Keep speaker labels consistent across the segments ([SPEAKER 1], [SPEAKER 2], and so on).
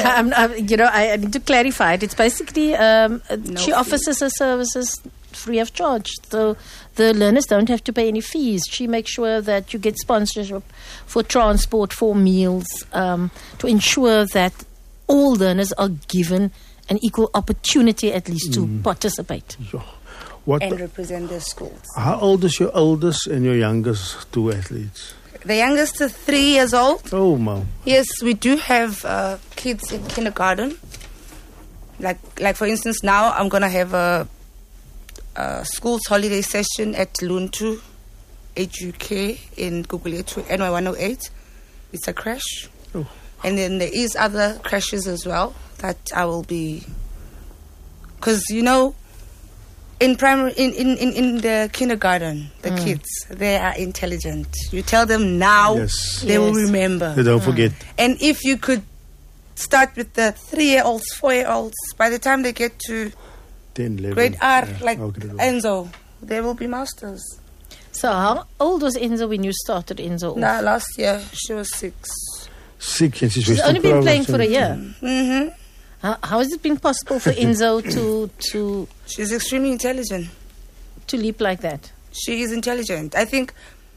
[SPEAKER 1] I need to clarify it. It's basically she offers us her services free of charge, so the learners don't have to pay any fees. She makes sure that you get sponsorship for transport, for meals, to ensure that all learners are given an equal opportunity, at least, to participate.
[SPEAKER 2] And represent their schools.
[SPEAKER 3] How old is your oldest and your youngest two athletes?
[SPEAKER 2] The youngest is 3 years old.
[SPEAKER 3] Oh, Mom.
[SPEAKER 2] Yes, we do have kids in kindergarten. Like for instance, now I'm going to have a school's holiday session at Luntu HUK in Guguletu, NY108. It's a crash.
[SPEAKER 3] Oh.
[SPEAKER 2] And then there is other crashes as well that I will be... Because, in primary, in the kindergarten, the kids, they are intelligent. You tell them now, they will remember.
[SPEAKER 3] They don't forget.
[SPEAKER 2] And if you could start with the 3-year-olds, 4-year-olds, by the time they get to
[SPEAKER 3] 10, 11,
[SPEAKER 2] grade R, Enzo, they will be masters.
[SPEAKER 1] So how old was Enzo when you started Enzo?
[SPEAKER 2] Nah, last year she was 6.
[SPEAKER 3] 6, and
[SPEAKER 1] she's only been playing for a year.
[SPEAKER 2] Mm-hmm.
[SPEAKER 1] How has it been possible for Enzo to
[SPEAKER 2] She's extremely intelligent.
[SPEAKER 1] To leap like that?
[SPEAKER 2] She is intelligent. I think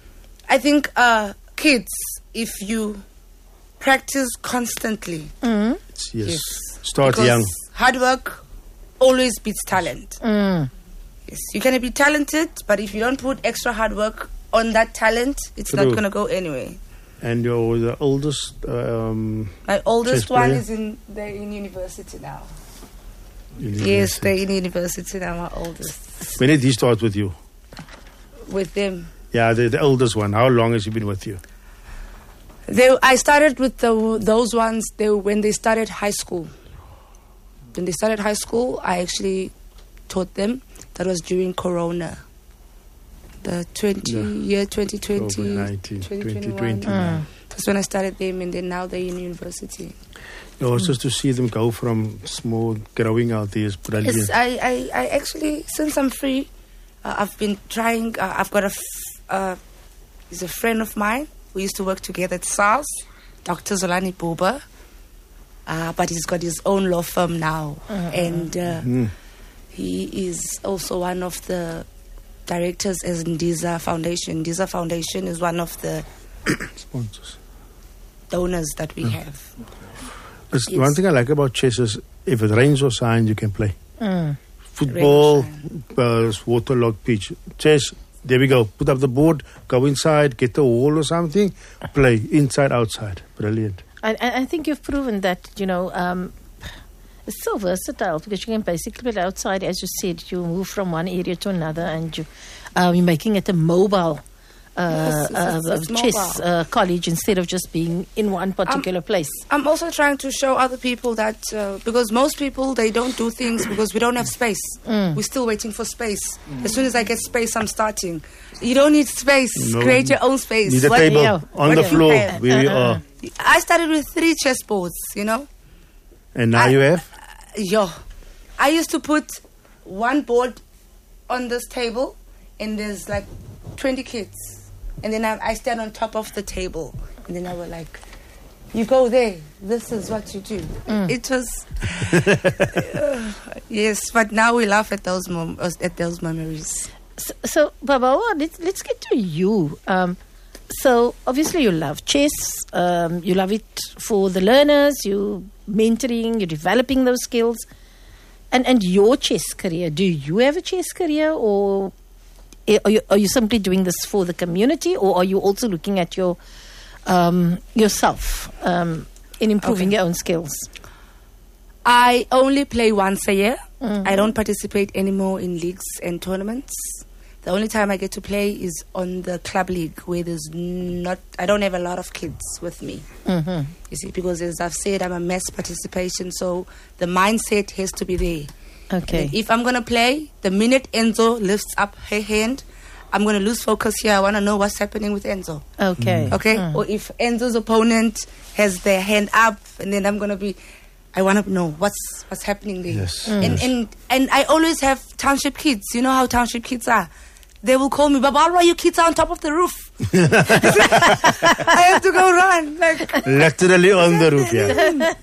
[SPEAKER 2] kids, if you practice constantly,
[SPEAKER 3] yes. Start young.
[SPEAKER 2] Hard work always beats talent. Yes, you can be talented, but if you don't put extra hard work on that talent, it's not going to go anywhere.
[SPEAKER 3] And the oldest?
[SPEAKER 2] My oldest one is they're in university now. Yes, they're in university now, my oldest.
[SPEAKER 3] When did he start with you?
[SPEAKER 2] With them?
[SPEAKER 3] Yeah, the oldest one. How long has he been with you?
[SPEAKER 2] I started with those ones when they started high school. When they started high school, I actually taught them. That was during Corona. The 2020, 2021. That's when I started them, and then now they're in university.
[SPEAKER 3] Just to see them go from small, growing out there is brilliant.
[SPEAKER 2] Yes, I actually, since I'm free, I've been trying. I've got he's a friend of mine. We used to work together at SARS, Dr. Zolani Buba. But he's got his own law firm now. And he is also one of the directors as Ndiza Foundation. Ndiza Foundation is one of the
[SPEAKER 3] sponsors,
[SPEAKER 2] donors that we have.
[SPEAKER 3] One thing I like about chess is if it rains or shines, you can play. Football, waterlogged pitch. Chess, there we go. Put up the board, go inside, get the wall or something, play inside, outside. Brilliant.
[SPEAKER 1] I think you've proven that, it's so versatile because you can basically play outside. As you said, you move from one area to another, and you're making it a mobile chess college instead of just being in one particular place.
[SPEAKER 2] I'm also trying to show other people that because most people, they don't do things because we don't have space. We're still waiting for space. As soon as I get space, I'm starting. You don't need space. Create your own space.
[SPEAKER 3] Need a table on the floor where we are.
[SPEAKER 2] I started with 3 chessboards,
[SPEAKER 3] And now you have?
[SPEAKER 2] I used to put one board on this table, and there's like 20 kids. And then I stand on top of the table. And then I was like, you go there. This is what you do. It was... yes, but now we laugh at those memories.
[SPEAKER 1] So Babawa, let's get to you. So obviously you love chess. You love it for the learners. You're mentoring. You're developing those skills. And your chess career. Do you have a chess career, or are you simply doing this for the community, or are you also looking at yourself in improving your own skills?
[SPEAKER 2] I only play once a year. I don't participate anymore in leagues and tournaments. The only time I get to play is on the club league, where I don't have a lot of kids with me. You see, because as I've said, I'm a mass participation, so the mindset has to be there.
[SPEAKER 1] Okay.
[SPEAKER 2] If I'm going to play, the minute Enzo lifts up her hand, I'm going to lose focus here. I want to know what's happening with Enzo.
[SPEAKER 1] Okay.
[SPEAKER 2] Okay? Or if Enzo's opponent has their hand up, and then I'm going to I want to know what's happening there.
[SPEAKER 3] Yes.
[SPEAKER 2] And I always have township kids. You know how township kids are. They will call me, Baba, why you kids are on top of the roof? I have to go run.
[SPEAKER 3] Literally on the roof, yeah.